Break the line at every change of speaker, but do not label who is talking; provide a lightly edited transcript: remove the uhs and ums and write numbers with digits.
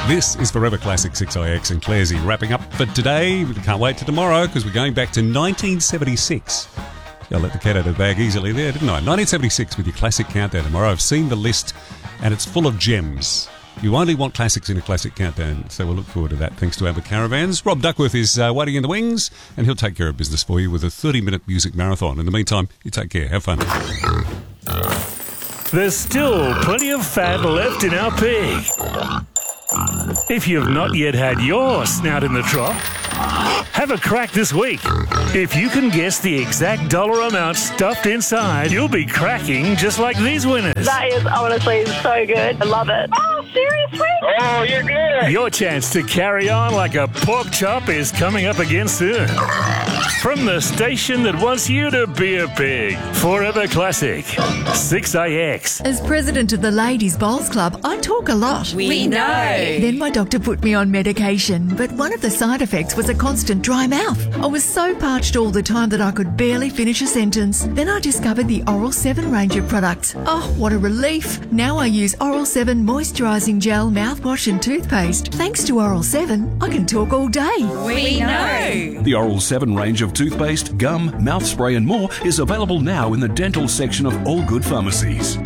This is Forever Classic 6IX and Clairsy wrapping up for today. We can't wait till tomorrow because we're going back to 1976. I let the cat out of the bag easily there, didn't I? 1976 with your classic countdown tomorrow. I've seen the list and it's full of gems. You only want classics in a classic countdown, so we'll look forward to that thanks to Amber Caravans. Rob Duckworth is waiting in the wings and he'll take care of business for you with a 30-minute music marathon. In the meantime, you take care. Have fun.
There's still plenty of fat left in our pig. If you've not yet had your snout in the trough, have a crack this week. If you can guess the exact dollar amount stuffed inside, you'll be cracking just like these winners.
That is honestly so good. I love it. Oh, seriously?
Oh, you're good.
Your chance to carry on like a pork chop is coming up again soon. From the station that wants you to be a pig, Forever Classic 6IX.
As president of the Ladies Bowls Club, I talk a lot.
We know.
Then my doctor put me on medication, but one of the side effects was a constant dry mouth. I was so parched all the time that I could barely finish a sentence. Then I discovered the Oral 7 range of products. Oh, what a relief. Now I use Oral 7 moisturising gel, mouthwash and toothpaste. Thanks to Oral 7, I can talk all day.
We know.
The Oral 7 range of toothpaste, gum, mouth spray and more is available now in the dental section of all good pharmacies.